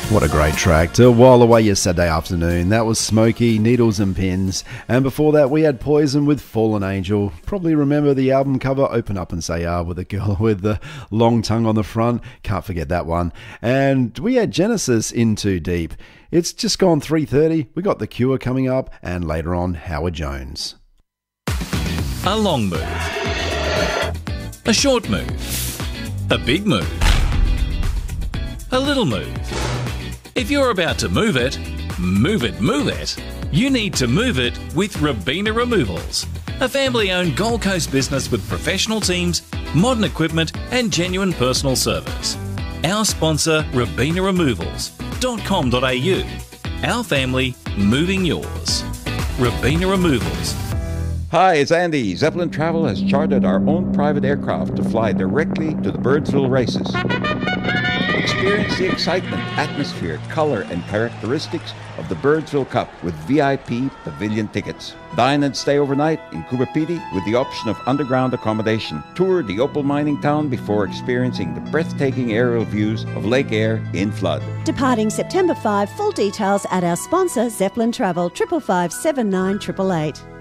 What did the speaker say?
What a great track to while away your Saturday afternoon. That was Smokey, Needles and Pins. And before that, we had Poison with Fallen Angel. Probably remember the album cover, Open Up and Say Ah, with a girl with the long tongue on the front. Can't forget that one. And we had Genesis, In Too Deep. It's just gone 3:30. We got The Cure coming up, and later on, Howard Jones. A long move. A short move. A big move. A little move. If you're about to move it, you need to move it with Robina Removals, a family-owned Gold Coast business with professional teams, modern equipment and genuine personal service. Our sponsor, robinaremovals.com.au. Our family, moving yours. Robina Removals. Hi, it's Andy. Zeppelin Travel has chartered our own private aircraft to fly directly to the Birdsville races. Experience the excitement, atmosphere, colour and characteristics of the Birdsville Cup with VIP pavilion tickets. Dine and stay overnight in Kubapiti with the option of underground accommodation. Tour the opal mining town before experiencing the breathtaking aerial views of Lake Eyre in flood. Departing September 5, full details at our sponsor Zeppelin Travel, 555 79 888.